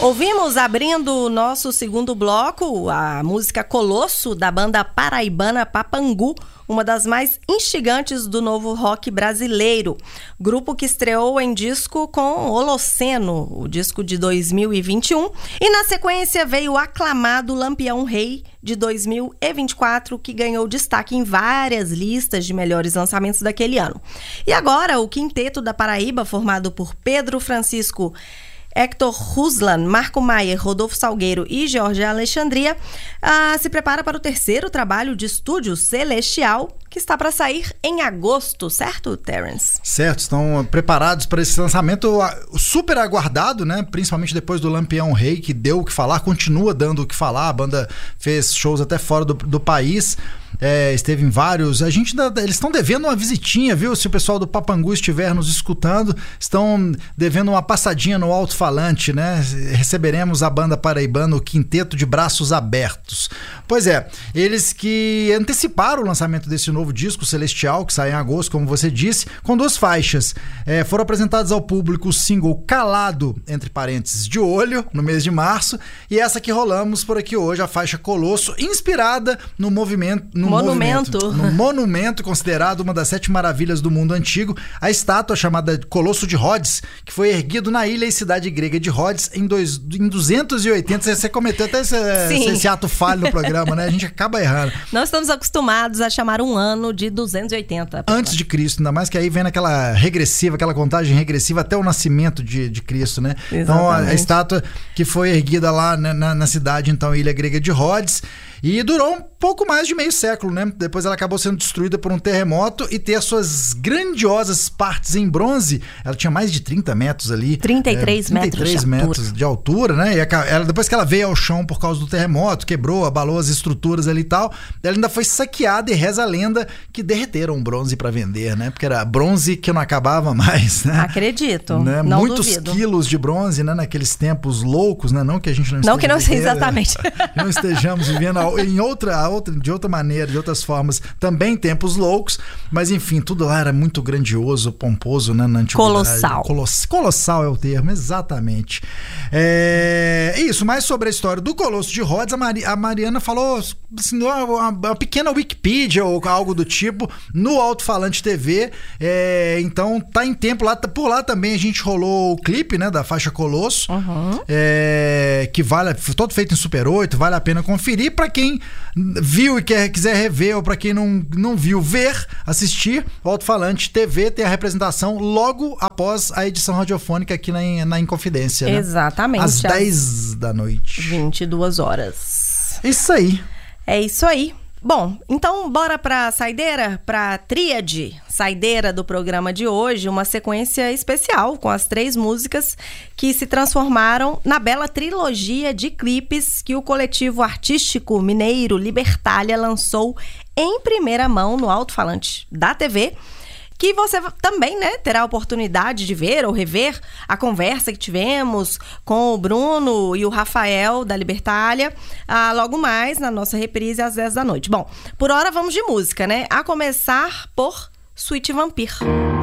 Ouvimos, abrindo o nosso segundo bloco, a música Colosso, da banda paraibana Papangu, uma das mais instigantes do novo rock brasileiro. Grupo que estreou em disco com Holoceno, o disco de 2021. E na sequência veio o aclamado Lampião Rei, de 2024, que ganhou destaque em várias listas de melhores lançamentos daquele ano. E agora, o quinteto da Paraíba, formado por Pedro Francisco, Hector Ruslan, Marco Maier, Rodolfo Salgueiro e Jorge Alexandria, se prepara para o terceiro trabalho de estúdio, Celestial, que está para sair em agosto, certo, Terence? Certo, estão preparados para esse lançamento super aguardado, né? Principalmente depois do Lampião Rei, que deu o que falar, continua dando o que falar. A banda fez shows até fora do país. Esteve em vários. Eles estão devendo uma visitinha, viu? Se o pessoal do Papangu estiver nos escutando, estão devendo uma passadinha no alto-falante, né? Receberemos a banda paraibana, o Quinteto de Braços Abertos. Pois é, eles que anteciparam o lançamento desse novo disco, Celestial, que sai em agosto, como você disse, com 2 faixas. Foram apresentados ao público o single Calado, entre parênteses, de Olho, no mês de março, e essa que rolamos por aqui hoje, a faixa Colosso, inspirada no monumento, considerado uma das 7 maravilhas do mundo antigo, a estátua chamada Colosso de Rhodes, que foi erguido na ilha e cidade grega de Rhodes em 280. Você cometeu até esse ato falho no programa, né? A gente acaba errando. Nós estamos acostumados a chamar um ano de 280. Antes de Cristo, ainda mais que aí vem aquela regressiva, aquela contagem regressiva até o nascimento de Cristo, né? Exatamente. Então a estátua que foi erguida lá na cidade, então, ilha grega de Rhodes, e durou um pouco mais de meio século, né? Depois ela acabou sendo destruída por um terremoto e ter as suas grandiosas partes em bronze. Ela tinha mais de 30 metros ali. 33 metros de altura, né? E depois que ela veio ao chão por causa do terremoto, quebrou, abalou as estruturas ali e tal, ela ainda foi saqueada e reza a lenda que derreteram bronze para vender, né? Porque era bronze que não acabava mais, né? Acredito, né? Não Muitos duvido. quilos de bronze, né? Naqueles tempos loucos, né? Não que a gente não esteja Não que não seja exatamente. Não estejamos vivendo de outra maneira, de outras formas, também tempos loucos, mas enfim, tudo lá era muito grandioso, pomposo, né, na antiguidade. Colossal é o termo, exatamente. Isso, mais sobre a história do Colosso de Rhodes, a Mariana falou assim, uma pequena Wikipedia ou algo do tipo, no Alto-Falante TV, então tá em tempo, por lá também a gente rolou o clipe, né, da faixa Colosso, que todo feito em Super 8, vale a pena conferir, pra quem viu e quiser rever, ou para quem não viu assistir, o Alto-Falante TV tem a representação logo após a edição radiofônica aqui na Inconfidência, né? Exatamente. Às 10 da noite. 22 horas. Isso aí. É isso aí. Bom, então bora pra saideira, pra tríade saideira do programa de hoje, uma sequência especial com as 3 músicas que se transformaram na bela trilogia de clipes que o coletivo artístico mineiro Libertália lançou em primeira mão no Alto-Falante da TV, que você também, né, terá a oportunidade de ver ou rever a conversa que tivemos com o Bruno e o Rafael da Libertália, logo mais na nossa reprise às 10 da noite. Bom, por hora vamos de música, né? A começar por Sweet Vampire.